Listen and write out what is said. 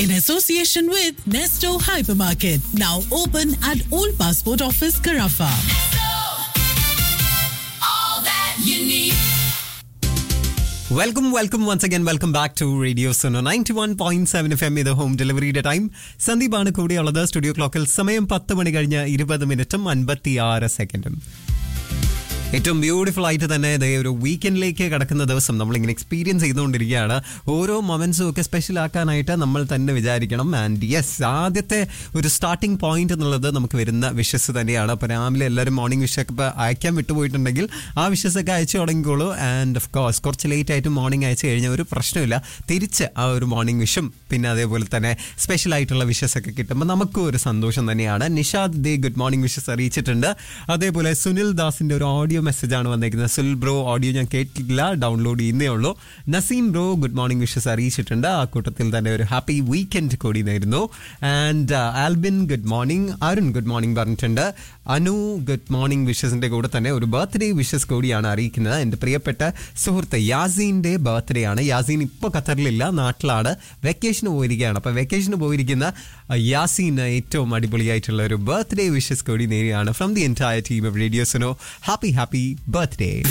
in association with Nesto Hypermarket, now open at Old Passport Office, Carafa. Welcome once again. Welcome back to Radio Suno 91.7 FM ഇത് home ഡെലിവറിയുടെ time. സന്ദീപാണ് കൂടെയുള്ളത്. Studio ക്ലോക്കിൽ സമയം 10 മണി കഴിഞ്ഞ് 20 മിനിറ്റും 56 സെക്കൻഡും. ഏറ്റവും ബ്യൂട്ടിഫുൾ ആയിട്ട് തന്നെ ഒരു വീക്കെൻഡിലേക്ക് കിടക്കുന്ന ദിവസം നമ്മളിങ്ങനെ എക്സ്പീരിയൻസ് ചെയ്തുകൊണ്ടിരിക്കുകയാണ്. ഓരോ മൊമെന്റ്സും ഒക്കെ സ്പെഷ്യൽ ആക്കാനായിട്ട് നമ്മൾ തന്നെ വിചാരിക്കണം. ആൻഡ് യെസ്, ആദ്യത്തെ ഒരു സ്റ്റാർട്ടിംഗ് പോയിന്റ് എന്നുള്ളത് നമുക്ക് വരുന്ന വിഷസ് തന്നെയാണ്. അപ്പോൾ രാവിലെ എല്ലാവരും മോർണിംഗ് വിഷൊക്കെ ഇപ്പോൾ അയക്കാൻ വിട്ടുപോയിട്ടുണ്ടെങ്കിൽ ആ വിഷസൊക്കെ അയച്ചു തുടങ്ങിക്കോളൂ. ആൻഡ് ഓഫ് കോഴ്സ് കുറച്ച് ലേറ്റ് ആയിട്ട് മോർണിംഗ് അയച്ചു കഴിഞ്ഞാൽ ഒരു പ്രശ്നമില്ല. തിരിച്ച് ആ ഒരു മോർണിംഗ് വിഷും പിന്നെ അതേപോലെ തന്നെ സ്പെഷ്യൽ ആയിട്ടുള്ള വിഷസൊക്കെ കിട്ടുമ്പോൾ നമുക്കും ഒരു സന്തോഷം തന്നെയാണ്. നിഷാദ് ദേ ഗുഡ് മോർണിംഗ് വിഷസ് അറിയിച്ചിട്ടുണ്ട്. അതേപോലെ സുനിൽ ദാസിന്റെ ഒരു ഓഡിയോ മെസ്സേജാണ് വന്നിരിക്കുന്നത്. സുനിൽ ബ്രോ, ഓഡിയോ ഞാൻ കേട്ടിട്ടില്ല, ഡൗൺലോഡ് ചെയ്യുന്നേ ഉള്ളൂ. Naseem bro good morning wishes അറിയിച്ചിട്ടുണ്ട്. ആ കൂട്ടത്തിൽ തന്നെ ഒരു ഹാപ്പി വീക്കെൻഡ് കൂടി നേരുന്നു. And Albin good morning, Arun good morning പറഞ്ഞിട്ടുണ്ട്. അനു ഗുഡ് മോർണിംഗ് വിഷസിന്റെ കൂടെ തന്നെ ഒരു ബർത്ത്ഡേ വിഷസ് കൂടിയാണ് അറിയിക്കുന്നത്. എൻ്റെ പ്രിയപ്പെട്ട സുഹൃത്ത് യാസീൻ്റെ ബർത്ത്ഡേ ആണ്. യാസീൻ ഇപ്പോൾ ഖത്തറിലില്ല, നാട്ടിലാണ്, വെക്കേഷന് പോയിരിക്കുകയാണ്. അപ്പോൾ വെക്കേഷന് പോയിരിക്കുന്ന യാസീന് ഏറ്റവും അടിപൊളിയായിട്ടുള്ള ഒരു ബർത്ത്ഡേ വിഷസ് കൂടി നേരെയാണ് from the entire team of radio Suno. Happy birthday.